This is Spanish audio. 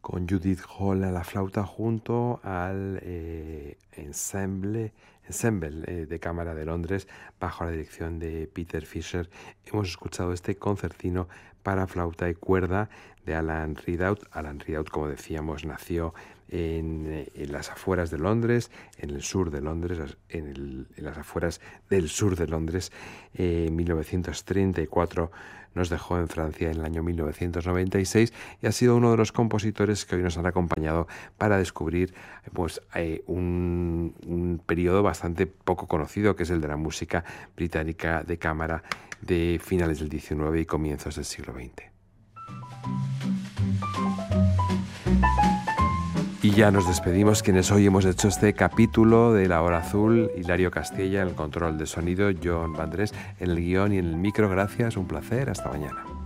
con Judith Hall a la flauta junto al ensemble de cámara de Londres bajo la dirección de Peter Fisher. Hemos escuchado este concertino para flauta y cuerda de Alan Ridout. Alan Ridout, como decíamos, nació en las afueras de Londres, en el sur de Londres, en las afueras del sur de Londres, en 1934. Nos dejó en Francia en el año 1996 y ha sido uno de los compositores que hoy nos han acompañado para descubrir un periodo bastante poco conocido, que es el de la música británica de cámara de finales del XIX y comienzos del siglo XX. Y ya nos despedimos, quienes hoy hemos hecho este capítulo de La Hora Azul. Hilario Castilla en el control de sonido, John Vandrés en el guión y en el micro. Gracias, un placer, hasta mañana.